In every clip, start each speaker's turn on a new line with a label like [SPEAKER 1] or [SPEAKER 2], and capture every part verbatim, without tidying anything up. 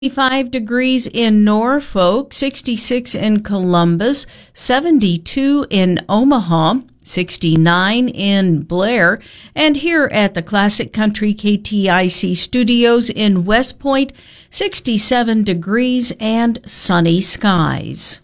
[SPEAKER 1] fifty-five degrees in Norfolk, sixty-six in Columbus, seventy-two in Omaha, sixty-nine in Blair, and here at the Classic Country K T I C studios in West Point, sixty-seven degrees and sunny skies.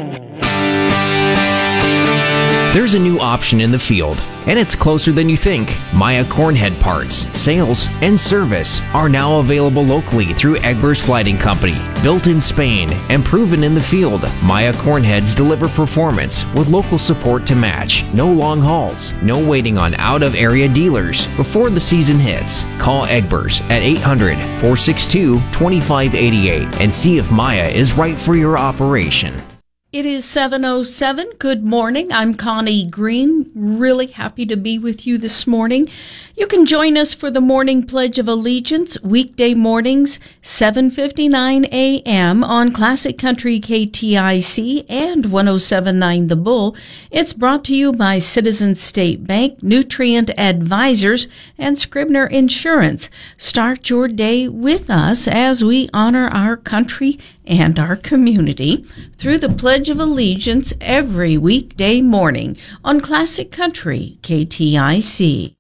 [SPEAKER 2] There's a new option in the field, and it's closer than you think. Maya Cornhead parts, sales, and service are now available locally through Egbers Flighting Company. Built in Spain and proven in the field, Maya Cornheads deliver performance with local support to match. No long hauls, no waiting on out-of-area dealers before the season hits. Call Egbers at eight hundred, four six two, two five eight eight and see if Maya is right for your operation.
[SPEAKER 1] It is seven oh seven. Good morning. I'm Connie Green. Really happy to be with you this morning. You can join us for the Morning Pledge of Allegiance, weekday mornings, seven fifty-nine a.m. on Classic Country K T I C and ten seventy-nine The Bull. It's brought to you by Citizens State Bank, Nutrient Advisors, and Scribner Insurance. Start your day with us as we honor our country and our community through the Pledge of Allegiance every weekday morning on Classic Country K T I C.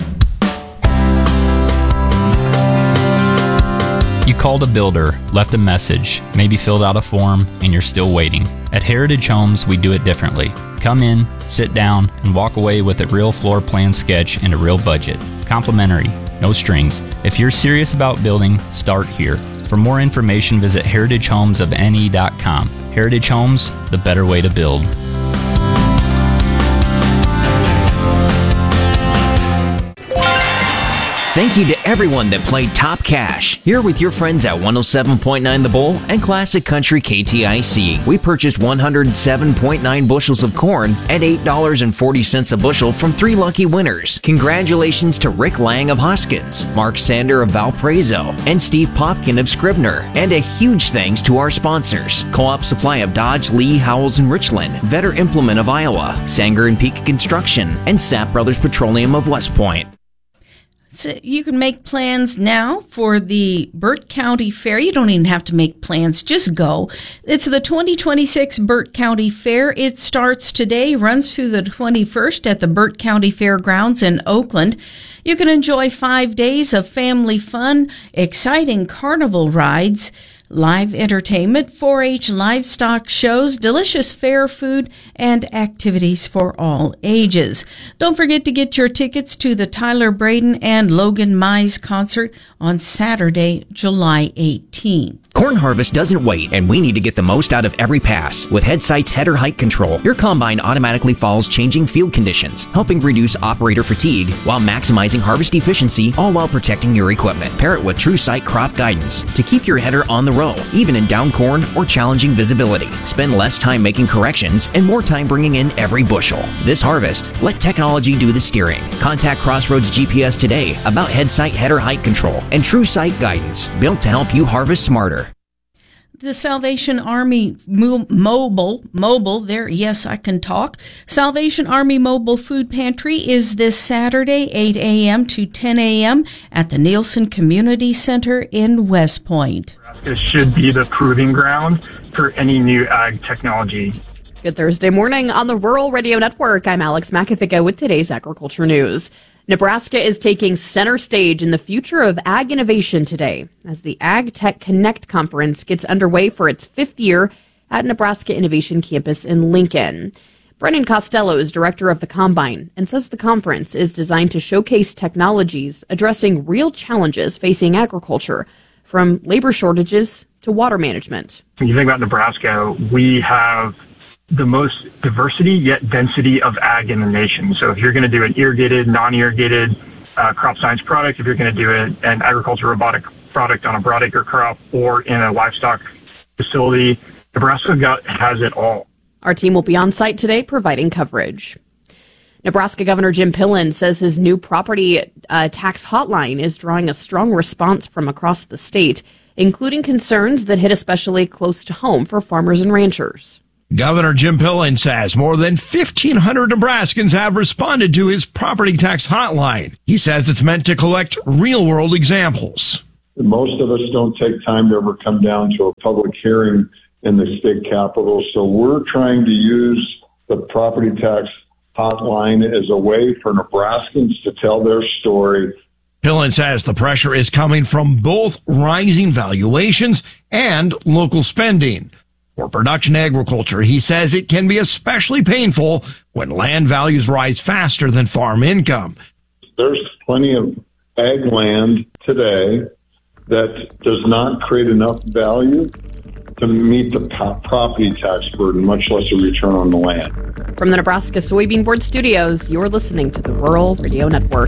[SPEAKER 3] You called a builder, left a message, maybe filled out a form, and you're still waiting. At Heritage Homes, we do it differently. Come in, sit down, and walk away with a real floor plan sketch and a real budget. Complimentary, no strings. If you're serious about building, start here. For more information, visit heritage homes of n e dot com. Heritage Homes, the better way to build.
[SPEAKER 2] Thank you to everyone that played Top Cash. Here with your friends at one oh seven point nine The Bull and Classic Country K T I C. We purchased one hundred seven point nine bushels of corn at eight dollars and forty cents a bushel from three lucky winners. Congratulations to Rick Lang of Hoskins, Mark Sander of Valparaiso, and Steve Popkin of Scribner. And a huge thanks to our sponsors: Co-op Supply of Dodge, Lee, Howells, and Richland, Vetter Implement of Iowa, Sanger and Peak Construction, and Sapp Brothers Petroleum of West Point.
[SPEAKER 1] So you can make plans now for the Burt County Fair. You don't even have to make plans, just go. It's the twenty twenty-six Burt County Fair. It starts today, runs through the twenty-first at the Burt County Fairgrounds in Oakland. You can enjoy five days of family fun, exciting carnival rides, live entertainment, four H livestock shows, delicious fair food, and activities for all ages. Don't forget to get your tickets to the Tyler Braden and Logan Mize concert on Saturday, July eighteenth.
[SPEAKER 2] Corn harvest doesn't wait, and we need to get the most out of every pass. With Headsight's header height control, your combine automatically follows changing field conditions, helping reduce operator fatigue while maximizing harvest efficiency, all while protecting your equipment. Pair it with TrueSight crop guidance to keep your header on the row, even in down corn or challenging visibility. Spend less time making corrections and more time bringing in every bushel. This harvest, let technology do the steering. Contact Crossroads G P S today about Headsight header height control and TrueSight guidance, built to help you harvest smarter.
[SPEAKER 1] The Salvation Army Mo- Mobile, Mobile, there, yes, I can talk. Salvation Army Mobile Food Pantry is this Saturday, eight a.m. to ten a.m. at the Nielsen Community Center in West Point.
[SPEAKER 4] This should be the proving ground for any new ag technology.
[SPEAKER 5] Good Thursday morning on the Rural Radio Network. I'm Alex Macafica with today's agriculture news. Nebraska is taking center stage in the future of ag innovation today as the Ag Tech Connect Conference gets underway for its fifth year at Nebraska Innovation Campus in Lincoln. Brennan Costello is director of the Combine and says the conference is designed to showcase technologies addressing real challenges facing agriculture, from labor shortages to water management.
[SPEAKER 4] When you think about Nebraska, we have the most diversity yet density of ag in the nation. So if you're going to do an irrigated, non-irrigated uh, crop science product, if you're going to do it, an agriculture robotic product on a broadacre crop or in a livestock facility, Nebraska got, has it all.
[SPEAKER 5] Our team will be on site today providing coverage. Nebraska Governor Jim Pillen says his new property uh, tax hotline is drawing a strong response from across the state, including concerns that hit especially close to home for farmers and ranchers.
[SPEAKER 6] Governor Jim Pillen says more than fifteen hundred Nebraskans have responded to his property tax hotline. He says it's meant to collect real-world examples.
[SPEAKER 7] Most of us don't take time to ever come down to a public hearing in the state capitol. So we're trying to use the property tax hotline as a way for Nebraskans to tell their story.
[SPEAKER 6] Pillen says the pressure is coming from both rising valuations and local spending. For Production Agriculture, he says it can be especially painful when land values rise faster than farm income.
[SPEAKER 7] There's plenty of ag land today that does not create enough value to meet the po- property tax burden, much less a return on the land.
[SPEAKER 5] From the Nebraska Soybean Board Studios, you're listening to the Rural Radio Network.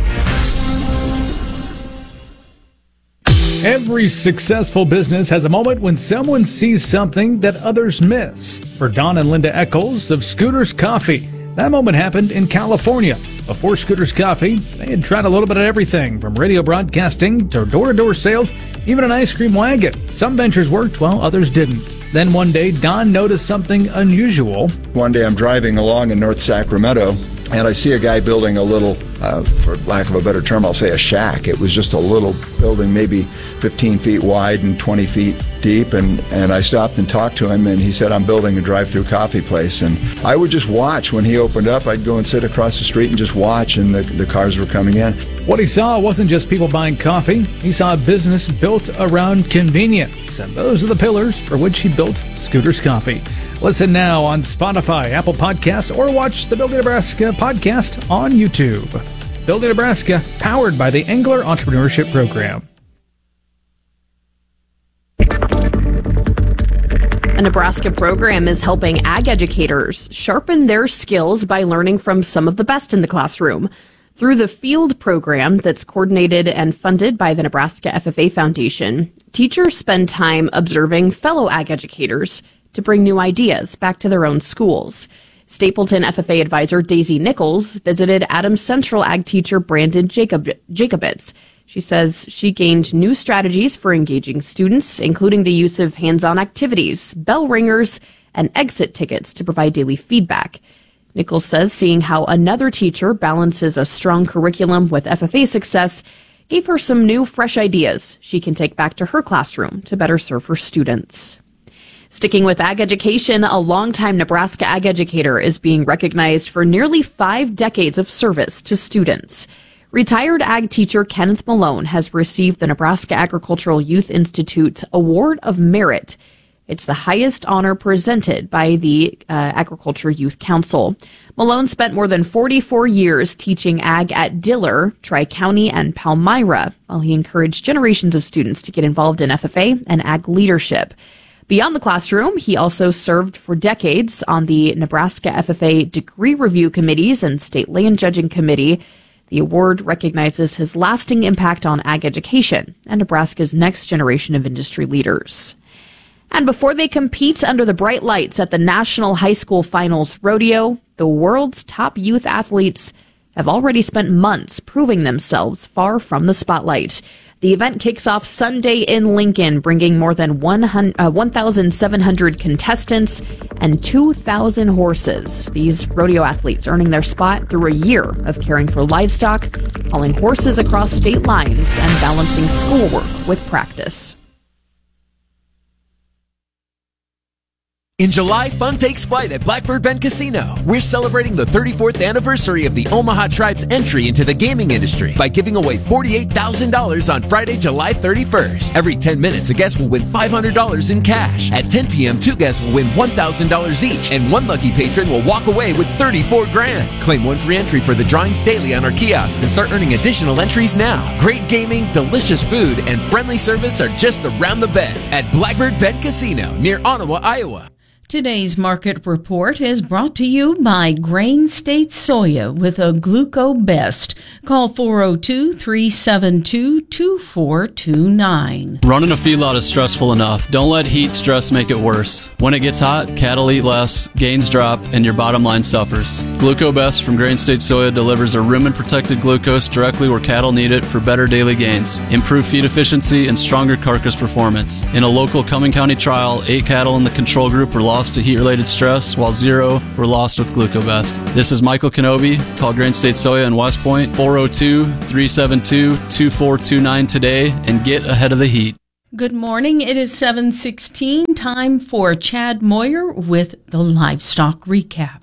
[SPEAKER 8] Every successful business has a moment when someone sees something that others miss. For Don and Linda Eccles of Scooters Coffee, that moment happened in California. Before Scooters Coffee, they had tried a little bit of everything, from radio broadcasting to door-to-door sales, even an ice cream wagon. Some ventures worked while others didn't. Then one day, Don noticed something unusual.
[SPEAKER 9] One day I'm driving along in North Sacramento, and I see a guy building a little, uh, for lack of a better term, I'll say a shack. It was just a little building, maybe fifteen feet wide and twenty feet deep. And, and I stopped and talked to him, and he said, I'm building a drive-through coffee place. And I would just watch. When he opened up, I'd go and sit across the street and just watch, and the, the cars were coming in.
[SPEAKER 8] What he saw wasn't just people buying coffee. He saw a business built around convenience. And those are the pillars for which he built Scooters Coffee. Listen now on Spotify, Apple Podcasts, or watch the Building Nebraska podcast on YouTube. Building Nebraska, powered by the Engler Entrepreneurship Program.
[SPEAKER 5] A Nebraska program is helping ag educators sharpen their skills by learning from some of the best in the classroom. Through the FIELD program that's coordinated and funded by the Nebraska F F A Foundation, teachers spend time observing fellow ag educators to bring new ideas back to their own schools. Stapleton F F A advisor Daisy Nichols visited Adams Central ag teacher Brandon Jacob- Jacobitz. She says she gained new strategies for engaging students, including the use of hands-on activities, bell ringers, and exit tickets to provide daily feedback. Nichols says seeing how another teacher balances a strong curriculum with F F A success gave her some new, fresh ideas she can take back to her classroom to better serve her students. Sticking with ag education, a longtime Nebraska ag educator is being recognized for nearly five decades of service to students. Retired ag teacher Kenneth Malone has received the Nebraska Agricultural Youth Institute Award of Merit. It's the highest honor presented by the uh, Agriculture Youth Council. Malone spent more than forty-four years teaching ag at Diller, Tri-County, and Palmyra, while he encouraged generations of students to get involved in F F A and ag leadership. Beyond the classroom, he also served for decades on the Nebraska F F A degree review committees and state land judging committee. The award recognizes his lasting impact on ag education and Nebraska's next generation of industry leaders. And before they compete under the bright lights at the National High School Finals Rodeo, the world's top youth athletes have already spent months proving themselves far from the spotlight. The event kicks off Sunday in Lincoln, bringing more than one thousand seven hundred contestants and two thousand horses. These rodeo athletes earning their spot through a year of caring for livestock, hauling horses across state lines, and balancing schoolwork with practice.
[SPEAKER 10] In July, fun takes flight at Blackbird Bend Casino. We're celebrating the thirty-fourth anniversary of the Omaha Tribe's entry into the gaming industry by giving away forty-eight thousand dollars on Friday, July thirty-first. Every ten minutes, a guest will win five hundred dollars in cash. At ten p.m., two guests will win one thousand dollars each, and one lucky patron will walk away with thirty-four grand. Claim one free entry for the drawings daily on our kiosk and start earning additional entries now. Great gaming, delicious food, and friendly service are just around the bend at Blackbird Bend Casino near Ottawa, Iowa.
[SPEAKER 1] Today's market report is brought to you by Grain State Soya with a Gluco Best. Call four oh two, three seven two, two four two nine.
[SPEAKER 11] Running a feedlot is stressful enough. Don't let heat stress make it worse. When it gets hot, cattle eat less, gains drop, and your bottom line suffers. Gluco Best from Grain State Soya delivers a rumen-protected glucose directly where cattle need it for better daily gains, improved feed efficiency, and stronger carcass performance. In a local Cumming County trial, eight cattle in the control group were lost lost to heat-related stress, while zero were lost with Glucobest. This is Michael Kenobi. Call Grain State Soya in West Point, four oh two, three seven two, two four two nine today and get ahead of the heat.
[SPEAKER 1] Good morning. It is seven sixteen. Time for Chad Moyer with the Livestock Recap.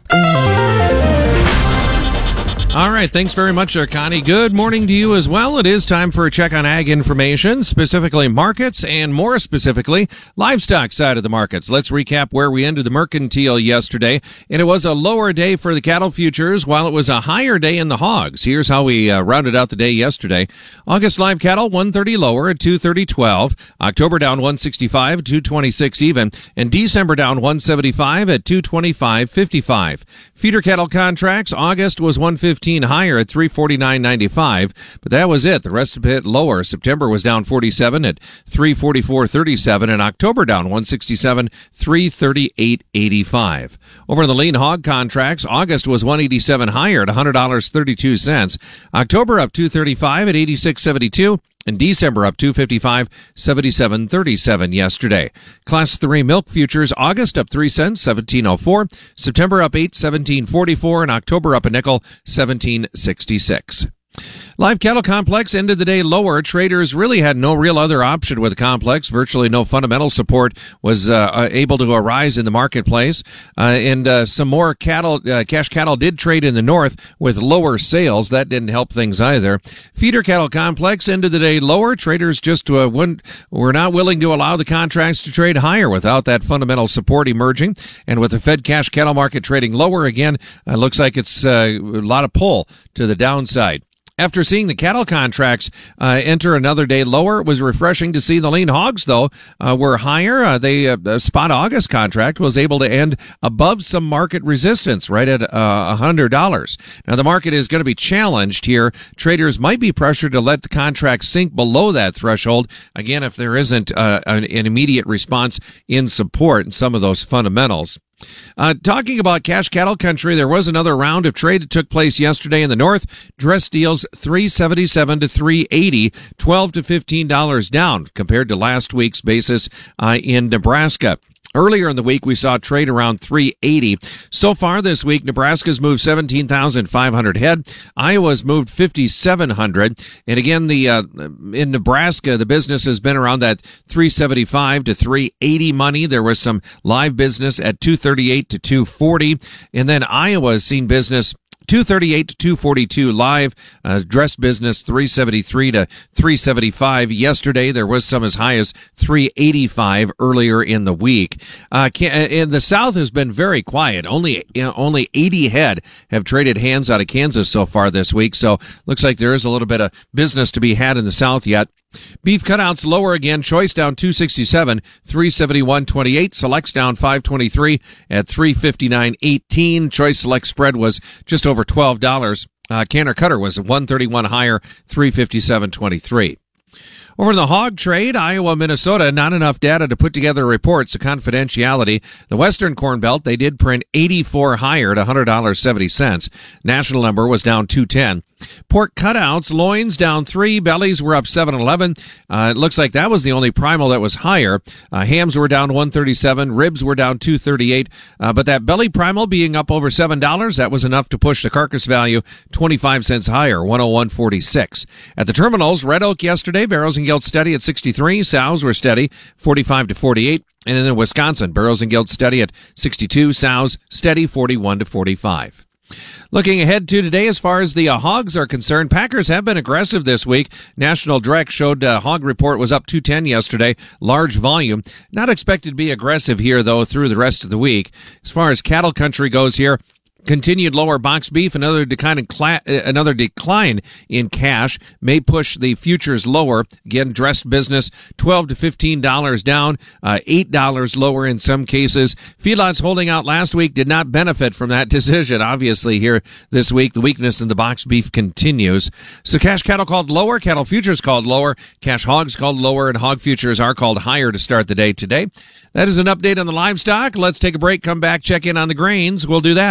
[SPEAKER 12] All right. Thanks very much, uh, Connie. Good morning to you as well. It is time for a check on ag information, specifically markets, and more specifically, livestock side of the markets. Let's recap where we ended the mercantile yesterday. And it was a lower day for the cattle futures, while it was a higher day in the hogs. Here's how we uh, rounded out the day yesterday. August live cattle, one thirty lower at two thirty twelve. October down one sixty-five, two twenty-six even. And December down one seventy-five at two twenty-five fifty-five. Feeder cattle contracts, August was one fifteen higher at three forty-nine ninety-five, but that was it. The rest of it lower. September was down forty-seven at three forty-four thirty-seven, and October down one sixty-seven, three thirty-eight eighty-five. Over in the lean hog contracts, August was one eighty-seven higher at one hundred dollars and thirty-two cents. October up two thirty-five at eighty-six seventy-two. And December up two fifty-five, seventy-seven thirty-seven yesterday. Class three milk futures, August up three cents, seventeen oh four. September up eight, seventeen forty-four. And October up a nickel, seventeen sixty-six. Live cattle complex ended the day lower. Traders really had no real other option with the complex. Virtually no fundamental support was uh, able to arise in the marketplace. Uh, and uh, some more cattle, uh, cash cattle did trade in the north with lower sales. That didn't help things either. Feeder cattle complex ended the day lower. Traders just uh, wouldn't, were not willing to allow the contracts to trade higher without that fundamental support emerging. And with the Fed cash cattle market trading lower again, it uh, looks like it's uh, a lot of pull to the downside. After seeing the cattle contracts uh, enter another day lower, it was refreshing to see the lean hogs, though, uh, were higher. Uh, they, uh, the spot August contract was able to end above some market resistance, right at uh, one hundred dollars. Now, the market is going to be challenged here. Traders might be pressured to let the contract sink below that threshold, again, if there isn't uh, an, an immediate response in support in some of those fundamentals. Uh, talking about cash cattle country, there was another round of trade that took place yesterday in the north. Dress deals three seventy-seven to three eighty, twelve to fifteen dollars down compared to last week's basis uh, in Nebraska. Earlier in the week, we saw trade around three eighty. So far this week, Nebraska's moved seventeen thousand five hundred head. Iowa's moved fifty-seven hundred. And again, the uh, in Nebraska, the business has been around that three seventy-five to three eighty money. There was some live business at two thirty-eight to two forty. And then Iowa's seen business two thirty-eight to two forty-two live. Uh, dress business three seventy-three to three seventy-five. Yesterday, there was some as high as three eighty-five earlier in the week. Uh, in the South has been very quiet. Only, you know, only eighty head have traded hands out of Kansas so far this week. So looks like there is a little bit of business to be had in the South yet. Beef cutouts lower again. Choice down two sixty-seven, three seventy-one twenty-eight. Selects down five twenty-three at three fifty-nine eighteen. Choice select spread was just over twelve dollars. Uh, Canner cutter was one thirty-one higher, three fifty-seven twenty-three. Over in the hog trade, Iowa, Minnesota, not enough data to put together reports of confidentiality. The Western Corn Belt, they did print eighty-four higher at one hundred dollars and seventy cents. National number was down two ten. Pork cutouts, loins down three, bellies were up seven eleven. Uh, it looks like that was the only primal that was higher. Uh, hams were down one thirty-seven, ribs were down two thirty-eight. Uh, but that belly primal being up over seven dollars, that was enough to push the carcass value twenty-five cents higher, one oh one forty-six. At the terminals, red oak yesterday, barrels and gilts steady at sixty-three, sows were steady, forty-five to forty-eight. And then in Wisconsin, barrels and gilts steady at sixty-two, sows steady, forty-one to forty-five. Looking ahead to today, as far as the uh, hogs are concerned, packers have been aggressive this week. National Direct showed uh, hog report was up two ten yesterday, large volume. Not expected to be aggressive here, though, through the rest of the week. As far as cattle country goes here, continued lower box beef, another decline in cla- another decline in cash may push the futures lower. Again, dressed business twelve to fifteen dollars down, uh, eight dollars lower in some cases. Feedlots holding out last week did not benefit from that decision. Obviously, here this week, the weakness in the box beef continues. So cash cattle called lower, cattle futures called lower, cash hogs called lower, and hog futures are called higher to start the day today. That is an update on the livestock. Let's take a break, come back, check in on the grains. We'll do that right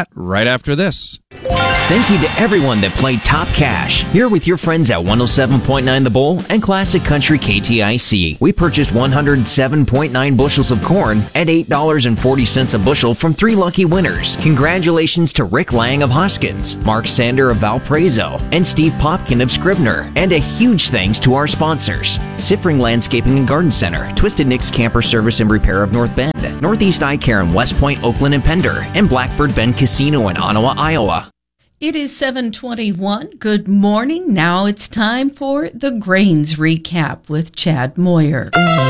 [SPEAKER 12] right after this.
[SPEAKER 2] Thank you to everyone that played Top Cash. Here with your friends at one oh seven point nine The Bull and Classic Country K T I C. We purchased one hundred seven point nine bushels of corn at eight dollars and forty cents a bushel from three lucky winners. Congratulations to Rick Lang of Hoskins, Mark Sander of Valparaiso, and Steve Popkin of Scribner. And a huge thanks to our sponsors: Siffring Landscaping and Garden Center, Twisted Nick's Camper Service and Repair of North Bend, Northeast Eye Care in West Point, Oakland, and Pender, and Blackbird Bend Casino in Ottawa, Iowa.
[SPEAKER 1] It is seven twenty-one. Good morning. Now it's time for the Grains Recap with Chad Moyer.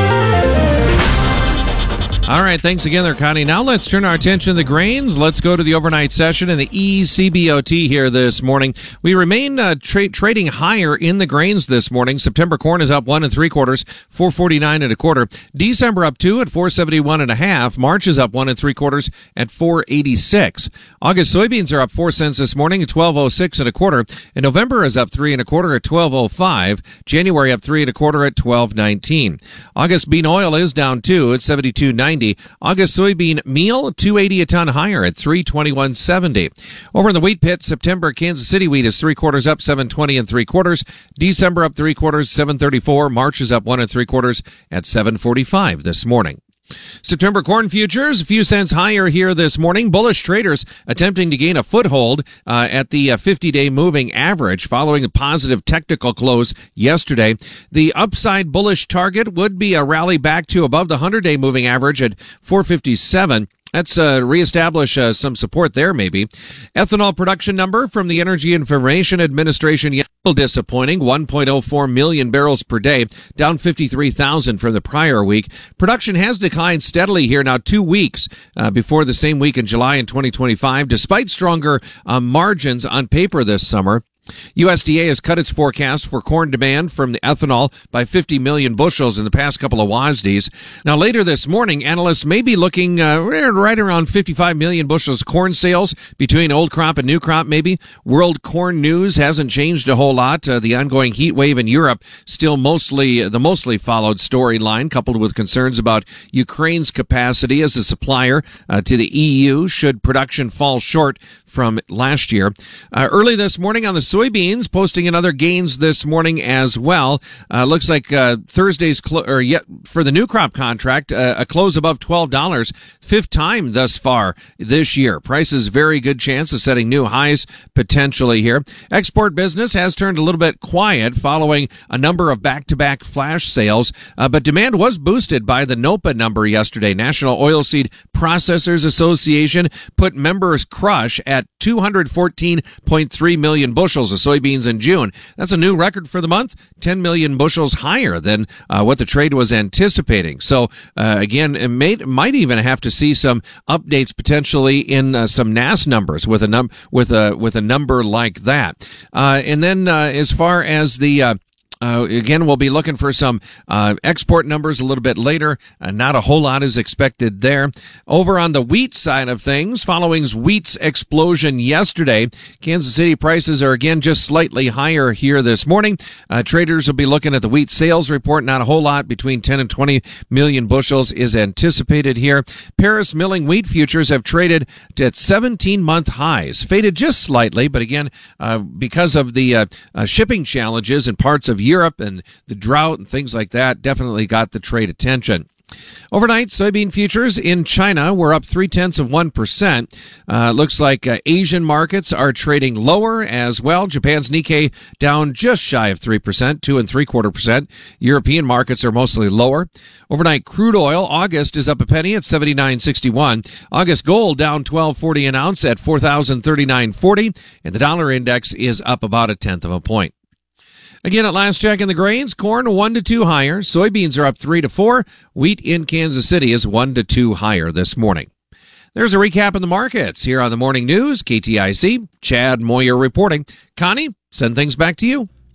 [SPEAKER 12] All right, thanks again there, Connie. Now let's turn our attention to the grains. Let's go to the overnight session in the E C B O T here this morning. We remain uh, tra- trading higher in the grains this morning. September corn is up one and three quarters, four forty-nine and a quarter. December up two at four seventy-one and a half. March is up one and three quarters at four eighty-six. August soybeans are up four cents this morning at twelve oh six and a quarter. And November is up three and a quarter at twelve oh five. January up three and a quarter at twelve nineteen. August bean oil is down two at seventy-two ninety. August soybean meal, two eighty a ton higher at three twenty-one seventy. Over in the wheat pit, September Kansas City wheat is three quarters up, seven twenty and three quarters. December up three quarters, seven thirty-four. March is up one and three quarters at seven forty-five this morning. September corn futures, a few cents higher here this morning. Bullish traders attempting to gain a foothold uh, at the fifty-day moving average following a positive technical close yesterday. The upside bullish target would be a rally back to above the hundred-day moving average at four fifty-seven. Let's uh, reestablish uh, some support there, maybe. Ethanol production number from the Energy Information Administration, yeah, disappointing, one point oh four million barrels per day, down fifty-three thousand from the prior week. Production has declined steadily here now two weeks uh, before the same week in July in twenty twenty-five, despite stronger uh, margins on paper this summer. U S D A has cut its forecast for corn demand from the ethanol by fifty million bushels in the past couple of W A S Ds. Now, later this morning, analysts may be looking uh, right around fifty-five million bushels corn sales between old crop and new crop, maybe. World corn news hasn't changed a whole lot. Uh, the ongoing heat wave in Europe still mostly the mostly followed storyline, coupled with concerns about Ukraine's capacity as a supplier uh, to the E U should production fall short from last year. Uh, early this morning on the soybeans, posting another gains this morning as well. Uh, looks like uh, Thursday's clo- or yet for the new crop contract, uh, a close above twelve dollars, fifth time thus far this year. Prices very good chance of setting new highs potentially here. Export business has turned a little bit quiet following a number of back-to-back flash sales, uh, but demand was boosted by the NOPA number yesterday. National Oilseed Processors Association put members' crush at two hundred fourteen point three million bushels of soybeans in June. That's a new record for the month, ten million bushels higher than uh, what the trade was anticipating. So, uh, again, it may, might even have to see some updates potentially in uh, some N A S numbers with a num with a with a number like that. Uh, and then uh, as far as the uh, Uh, again, we'll be looking for some uh, export numbers a little bit later. Uh, not a whole lot is expected there. Over on the wheat side of things, following wheat's explosion yesterday, Kansas City prices are again just slightly higher here this morning. Uh, traders will be looking at the wheat sales report. Not a whole lot, between ten and twenty million bushels is anticipated here. Paris milling wheat futures have traded at seventeen-month highs, faded just slightly, but again, uh, because of the uh, uh, shipping challenges in parts of Europe, Europe and the drought and things like that definitely got the trade attention. Overnight, soybean futures in China were up three tenths of one percent. Uh, looks like uh, Asian markets are trading lower as well. Japan's Nikkei down just shy of three percent, two and three quarter percent. European markets are mostly lower. Overnight crude oil, August is up a penny at seventy-nine sixty-one. August gold down twelve forty an ounce at four thousand thirty-nine forty, and the dollar index is up about a tenth of a point. Again, at last check in the grains, corn one to two higher. Soybeans are up three to four. Wheat in Kansas City is one to two higher this morning. There's a recap of the markets here on the Morning News, K T I C. Chad Moyer reporting. Connie, send things back to you.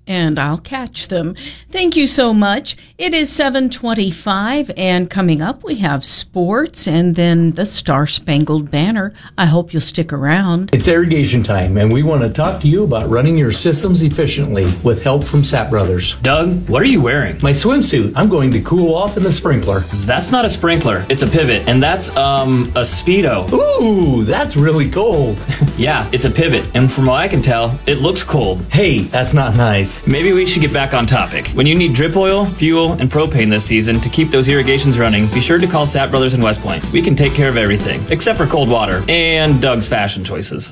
[SPEAKER 1] and I'll catch them. Thank you so much. It is seven twenty-five, and coming up we have sports and then the Star-Spangled Banner. I hope you'll stick around.
[SPEAKER 13] It's irrigation time, and we want to talk to you about running your systems efficiently with help from Sapp Brothers.
[SPEAKER 14] Doug, what are you wearing?
[SPEAKER 13] My swimsuit. I'm going to cool off in the sprinkler.
[SPEAKER 14] That's not a sprinkler. It's a pivot, and that's, um, a Speedo.
[SPEAKER 13] Ooh, that's really cold.
[SPEAKER 14] Yeah, it's a pivot, and from what I can tell, it looks cold.
[SPEAKER 13] Hey, that's not nice.
[SPEAKER 14] Maybe we should get back on topic. When you need drip oil, fuel, and propane this season to keep those irrigations running, be sure to call Sapp Brothers in West Point. We can take care of everything, except for cold water and Doug's fashion choices.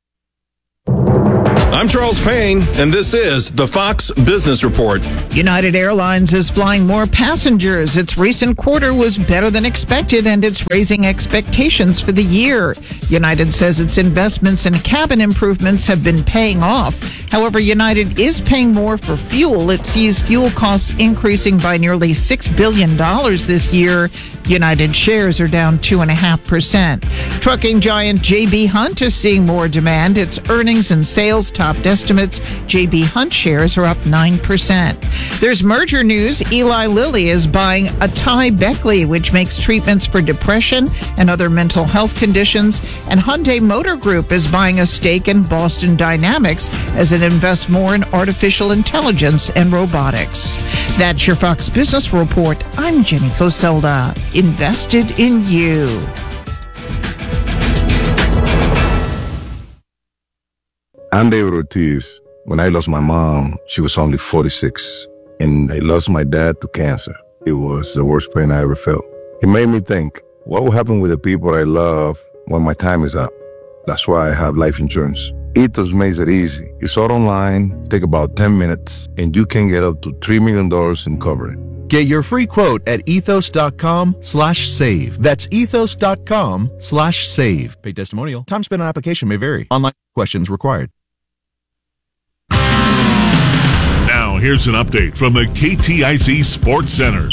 [SPEAKER 15] I'm Charles Payne, and this is the Fox Business Report.
[SPEAKER 16] United Airlines is flying more passengers. Its recent quarter was better than expected, and it's raising expectations for the year. United says its investments in cabin improvements have been paying off. However, United is paying more for fuel. It sees fuel costs increasing by nearly six billion dollars this year. United shares are down two point five percent. Trucking giant J B. Hunt is seeing more demand. Its earnings and sales topped estimates. J B. Hunt shares are up nine percent. There's merger news. Eli Lilly is buying Atai Beckley, which makes treatments for depression and other mental health conditions. And Hyundai Motor Group is buying a stake in Boston Dynamics as it invests more in artificial intelligence and robotics. That's your Fox Business Report. I'm Jenny Coselda. Invested in you.
[SPEAKER 17] I'm David Ortiz. When I lost my mom, she was only forty-six, and I lost my dad to cancer. It was the worst pain I ever felt. It made me think, what will happen with the people I love when my time is up? That's why I have life insurance. Ethos makes it easy. It's all online, take about ten minutes, and you can get up to three million dollars in coverage.
[SPEAKER 18] Get your free quote at ethos.com slash save. That's ethos.com slash save. Paid testimonial. Time spent on application may vary. Online questions required.
[SPEAKER 19] Now, here's an update from the K T I C Sports Center.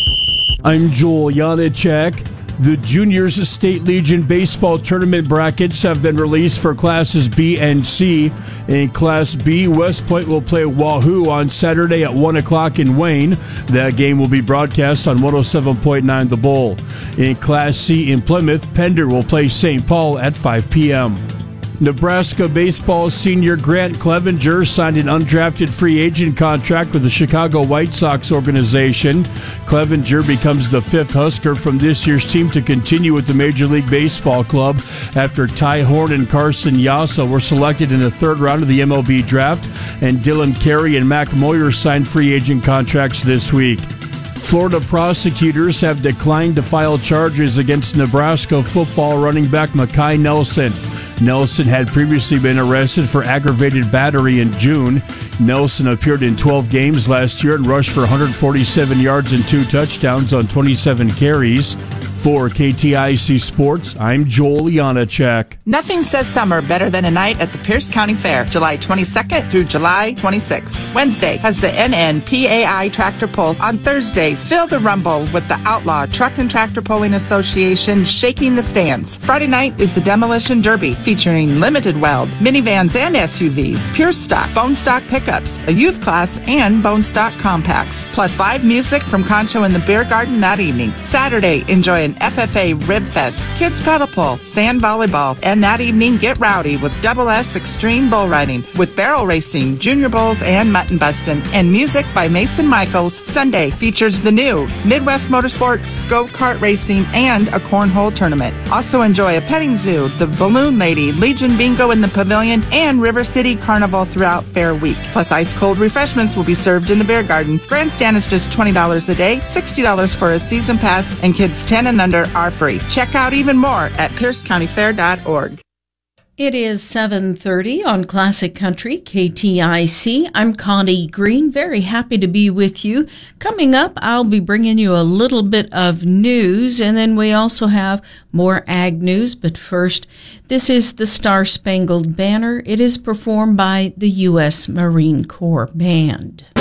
[SPEAKER 20] I'm Joel Janacek. The Juniors State Legion baseball tournament brackets have been released for classes B and C. In Class B, West Point will play Wahoo on Saturday at one o'clock in Wayne. That game will be broadcast on one oh seven point nine The Bull. In Class C in Plymouth, Pender will play Saint Paul at five p.m. Nebraska baseball senior Grant Clevenger signed an undrafted free agent contract with the Chicago White Sox organization. Clevenger becomes the fifth Husker from this year's team to continue with the Major League Baseball club after Ty Horn and Carson Yasa were selected in the third round of the M L B draft, and Dylan Carey and Mac Moyer signed free agent contracts this week. Florida prosecutors have declined to file charges against Nebraska football running back Mekhi Nelson. Nelson had previously been arrested for aggravated battery in June. Nelson appeared in twelve games last year and rushed for one hundred forty-seven yards and two touchdowns on twenty-seven carries. For K T I C Sports, I'm Joel Janacek.
[SPEAKER 21] Nothing says summer better than a night at the Pierce County Fair, July twenty-second through July twenty-sixth. Wednesday has the N N P A I Tractor Pull. On Thursday, feel the rumble with the Outlaw Truck and Tractor Pulling Association shaking the stands. Friday night is the Demolition Derby, featuring limited weld, minivans and S U Vs, pure stock, bone stock pickups, a youth class, and bone stock compacts. Plus live music from Concho in the Beer Garden that evening. Saturday, enjoy an F F A Rib Fest, kids paddle pull, sand volleyball, and that evening get rowdy with Double S Extreme Bull Riding with barrel racing, junior bulls, and mutton bustin', and music by Mason Michaels. Sunday features the new Midwest Motorsports, go-kart racing, and a cornhole tournament. Also enjoy a petting zoo, the Balloon Lady, Legion Bingo in the Pavilion, and River City Carnival throughout Fair Week. Plus ice-cold refreshments will be served in the Beer Garden. Grandstand is just twenty dollars a day, sixty dollars for a season pass, and kids ten and under are free. Check out even more at pierce county fair dot org.
[SPEAKER 1] It is seven thirty on Classic Country, K T I C. I'm Connie Green, very happy to be with you. Coming up, I'll be bringing you a little bit of news, and then we also have more ag news. But first, this is the Star-Spangled Banner. It is performed by the U S Marine Corps Band.